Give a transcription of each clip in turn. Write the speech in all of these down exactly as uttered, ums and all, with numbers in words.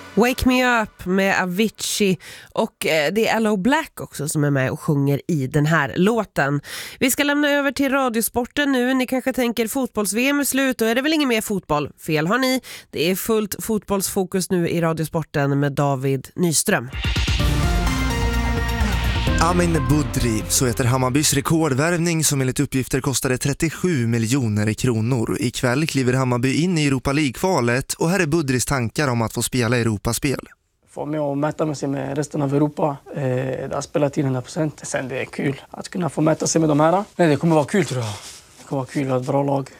Wake Me Up med Avicii och det är Allo Black också som är med och sjunger i den här låten. Vi ska lämna över till radiosporten nu. Ni kanske tänker fotbolls-V M är slut och är det väl ingen mer fotboll? Fel har ni. Det är fullt fotbollsfokus nu i radiosporten med David Nyström. Amin Budri, så heter Hammarbys rekordvärvning som enligt uppgifter kostade trettiosju miljoner kronor. Ikväll kliver Hammarby in i Europa League-kvalet och här är Budris tankar om att få spela Europaspel. Få med och mäta med sig med resten av Europa. Eh, det har spelat till hundra procent. Sen det är kul att kunna få mäta sig med de här. Nej, det kommer vara kul tror jag. Det kommer vara kul att ha ett bra lag.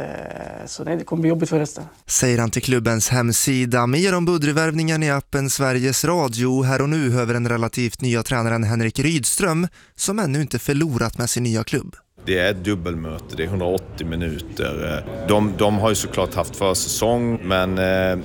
Så nej, det kommer bli jobbigt för resten. Säger han till klubbens hemsida. Mer om Budri-värvningen i appen Sveriges Radio. Här och nu över den relativt nya tränaren Henrik Rydström som ännu inte förlorat med sin nya klubb. Det är ett dubbelmöte, det är hundraåttio minuter. De, de har ju såklart haft försäsong, men eh,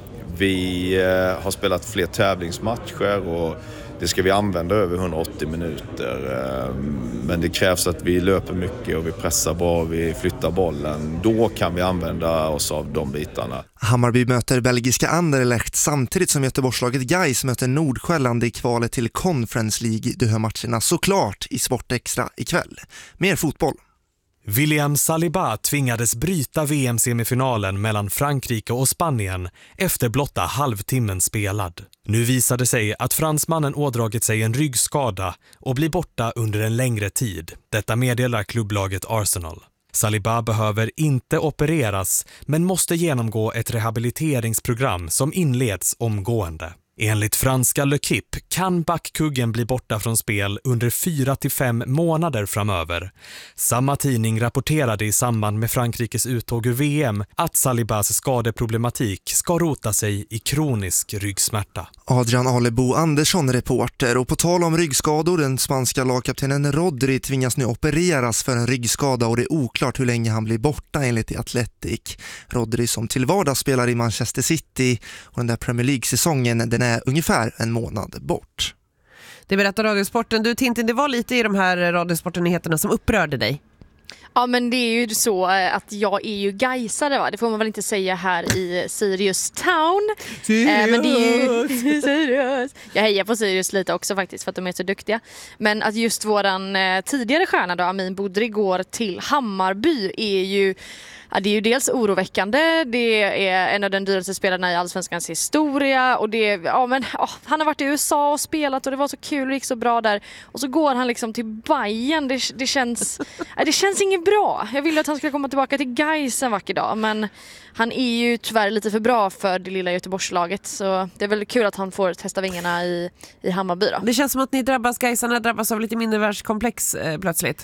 vi eh, har spelat fler tävlingsmatcher och det ska vi använda över hundraåttio minuter. Men det krävs att vi löper mycket och vi pressar bra, vi flyttar bollen. Då kan vi använda oss av de bitarna. Hammarby möter belgiska Anderlecht samtidigt som Göteborgslaget Gais möter Nordsjälland i kvalet till Conference League. Du hör matcherna såklart i Sportextra ikväll. Mer fotboll. William Saliba tvingades bryta V M-semifinalen mellan Frankrike och Spanien efter blotta halvtimmen spelad. Nu visade sig att fransmannen ådragit sig en ryggskada och blir borta under en längre tid. Detta meddelar klubblaget Arsenal. Saliba behöver inte opereras men måste genomgå ett rehabiliteringsprogram som inleds omgående. Enligt franska L'Equipe kan backkuggen bli borta från spel under fyra till fem månader framöver. Samma tidning rapporterade i samband med Frankrikes uttåg ur V M att Salibas skadeproblematik ska rota sig i kronisk ryggsmärta. Adrian Alebo Andersson reporter, och på tal om ryggskador, den spanska lagkaptenen Rodri tvingas nu opereras för en ryggskada och det är oklart hur länge han blir borta enligt Athletic. Rodri som till vardags spelar i Manchester City och den där Premier League-säsongen den är ungefär en månad bort. Det berättar radiosporten. Du Tintin, det var lite i de här radiosporten-nyheterna som upprörde dig. Ja, men det är ju så att jag är ju gaisare, va? Det får man väl inte säga här i Sirius Town. Sirius! Eh, men det är ju Sirius. Jag hejar på Sirius lite också faktiskt för att de är så duktiga. Men att just våran eh, tidigare stjärna då, Amin Budri, går till Hammarby är ju... Ja, det är ju dels oroväckande, det är en av de dyraste spelarna i Allsvenskans historia och det, ja, men, oh, han har varit i U S A och spelat och det var så kul och gick så bra där och så går han liksom till Bayern. det, det, känns, ja, det känns inget bra. Jag ville att han skulle komma tillbaka till Gais en vacker dag, men han är ju tyvärr lite för bra för det lilla Göteborgslaget, så det är väl kul att han får testa vingarna i, i Hammarby då. Det känns som att ni drabbas, Gaisarna drabbas av lite mindervärldskomplex eh, plötsligt.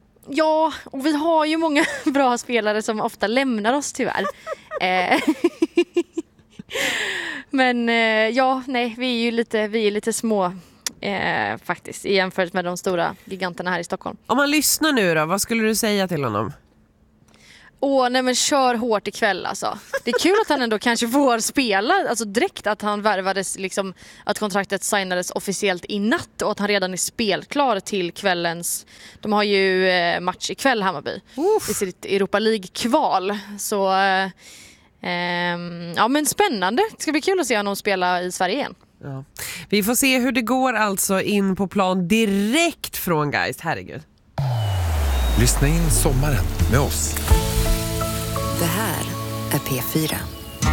Ja, och vi har ju många bra spelare som ofta lämnar oss tyvärr. eh. Men eh, ja, nej, vi är ju lite, vi är lite små eh, faktiskt i jämförelse med de stora giganterna här i Stockholm. Om man lyssnar nu då, vad skulle du säga till honom? Åh, nej men kör hårt ikväll alltså. Det är kul att han ändå kanske får spela, alltså direkt att han värvades, liksom att kontraktet signades officiellt i natt och att han redan är spelklar till kvällens, de har ju eh, match ikväll Hammarby. Uff. I sitt Europa League-kval. Så eh, eh, ja men spännande. Det ska bli kul att se honom spela i Sverige igen. Ja. Vi får se hur det går alltså in på plan direkt från Gais, herregud. Lyssna in sommaren med oss. Det här är P fyra.